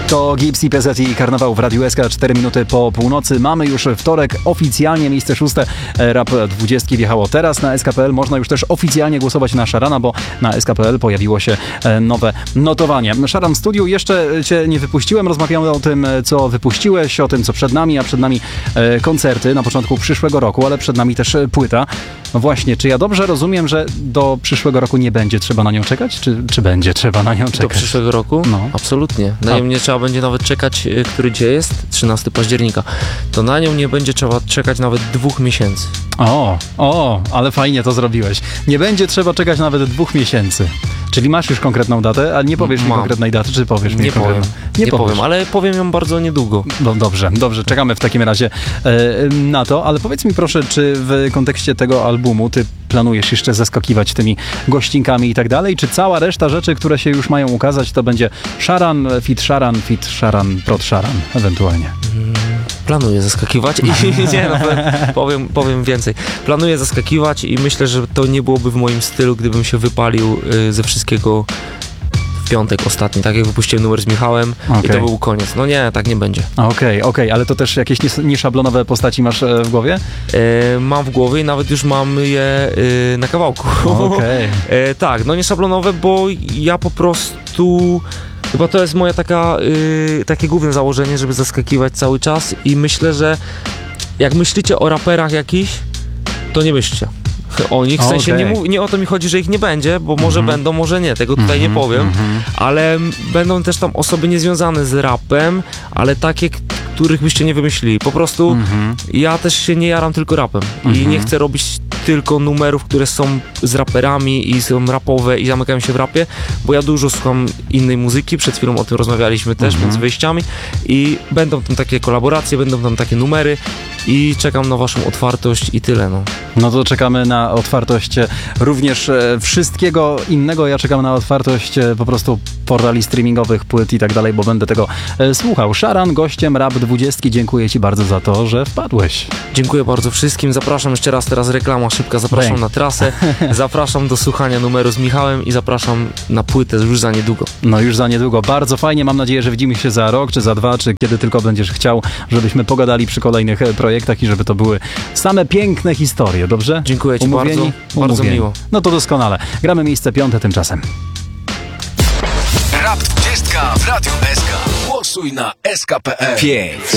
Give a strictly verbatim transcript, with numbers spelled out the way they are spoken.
To Gypsy, P Z i Karnawał w Radiu S K, cztery minuty po północy. Mamy już wtorek, oficjalnie miejsce szóste. Rap dwudziestki wjechało teraz na S K kropka P L. Można już też oficjalnie głosować na Szarana, bo na S K kropka P L pojawiło się nowe notowanie. Szaran w studiu, jeszcze cię nie wypuściłem. Rozmawiamy o tym, co wypuściłeś, o tym, co przed nami, a przed nami koncerty na początku przyszłego roku, ale przed nami też płyta. No właśnie, czy ja dobrze rozumiem, że do przyszłego roku nie będzie trzeba na nią czekać? Czy, czy będzie trzeba na nią czekać? Do przyszłego roku? No. Absolutnie. Na nią nie trzeba będzie nawet czekać, który dzień jest, trzynastego października. To na nią nie będzie trzeba czekać nawet dwóch miesięcy. O, o, ale fajnie to zrobiłeś. Nie będzie trzeba czekać nawet dwóch miesięcy. Czyli masz już konkretną datę, ale nie powiesz Mam. mi konkretnej daty, czy powiesz mi Nie powiem. Nie, Nie powiesz. powiem, ale powiem ją bardzo niedługo. No dobrze, dobrze, czekamy w takim razie e, na to, ale powiedz mi proszę, czy w kontekście tego albumu ty planujesz jeszcze zaskakiwać tymi gościnkami i tak dalej, czy cała reszta rzeczy, które się już mają ukazać, to będzie Szaran, fit Szaran, fit Szaran, prot Szaran, ewentualnie? Planuję zaskakiwać i nie, no, powiem, powiem więcej. Planuję zaskakiwać i myślę, że to nie byłoby w moim stylu, gdybym się wypalił y, ze wszystkiego w piątek ostatni, tak jak wypuściłem numer z Michałem okay. i to był koniec. No nie, tak nie będzie. Okej, okej, okay, ale to też jakieś nies- nieszablonowe postaci masz e, w głowie? E, mam w głowie i nawet już mam je e, na kawałku. Okej. Okay. Tak, no nieszablonowe, bo ja po prostu... Chyba to jest moje taka, y, takie główne założenie, żeby zaskakiwać cały czas i myślę, że jak myślicie o raperach jakichś, to nie myślcie o nich, w sensie okay. nie, mów, nie o to mi chodzi, że ich nie będzie, bo może mm-hmm. będą, może nie, tego tutaj mm-hmm, nie powiem, mm-hmm. ale będą też tam osoby niezwiązane z rapem, ale takie, których byście nie wymyślili. Po prostu mm-hmm. ja też się nie jaram tylko rapem mm-hmm. i nie chcę robić tylko numerów, które są z raperami i są rapowe i zamykają się w rapie, bo ja dużo słucham innej muzyki, przed chwilą o tym rozmawialiśmy też mm-hmm. między wyjściami i będą tam takie kolaboracje, będą tam takie numery i czekam na waszą otwartość i tyle, no. No to czekamy na otwartość również e, wszystkiego innego. Ja czekam na otwartość e, po prostu portali streamingowych, płyt i tak dalej, bo będę tego e, słuchał. Szaran, gościem Rap dwudziestki. Dziękuję ci bardzo za to, że wpadłeś. Dziękuję bardzo wszystkim. Zapraszam jeszcze raz, teraz reklama szybka. Zapraszam Bang. na trasę. Zapraszam do słuchania numeru z Michałem i zapraszam na płytę już za niedługo. No już za niedługo. Bardzo fajnie. Mam nadzieję, że widzimy się za rok, czy za dwa, czy kiedy tylko będziesz chciał, żebyśmy pogadali przy kolejnych projektach i żeby to były same piękne historie. Dobrze? Dziękuję ci Umówieni? bardzo. Bardzo Umówieni. miło. No to doskonale. Gramy miejsce piąte tymczasem. Rap dwudziestka w Radiu S K. Głosuj na S K kropka P L. pięć